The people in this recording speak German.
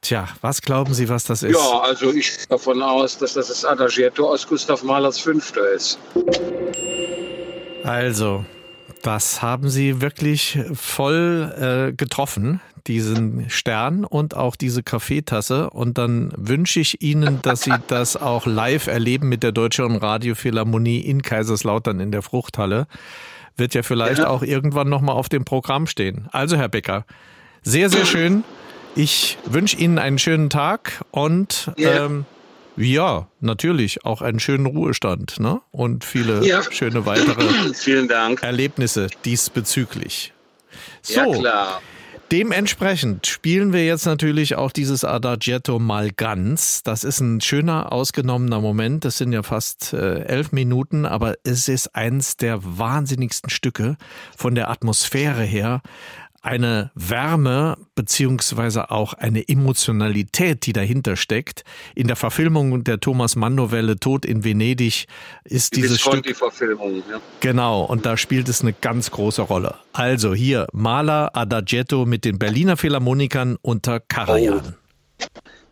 Tja, was glauben Sie, was das ist? Ja, also ich gehe davon aus, dass das Adagietto aus Gustav Mahlers Fünfter ist. Also, das haben Sie wirklich voll getroffen, diesen Stern und auch diese Kaffeetasse. Und dann wünsche ich Ihnen, dass Sie das auch live erleben mit der Deutschen Radiophilharmonie in Kaiserslautern in der Fruchthalle. Wird ja vielleicht auch irgendwann nochmal auf dem Programm stehen. Also, Herr Becker, sehr, sehr schön. Ich wünsche Ihnen einen schönen Tag und ja, natürlich auch einen schönen Ruhestand, ne? Und viele schöne weitere Vielen Dank. Erlebnisse diesbezüglich. So, Ja, klar. Dementsprechend spielen wir jetzt natürlich auch dieses Adagietto mal ganz. Das ist ein schöner, ausgenommener Moment. Das sind ja fast 11 Minuten, aber es ist eins der wahnsinnigsten Stücke von der Atmosphäre her. Eine Wärme beziehungsweise auch eine Emotionalität, die dahinter steckt. In der Verfilmung der Thomas Mann-Novelle Tod in Venedig ist dieses Stück. Die Verfilmung, ja. Genau, und da spielt es eine ganz große Rolle. Also hier Mahler Adagietto mit den Berliner Philharmonikern unter Karajan. Oh.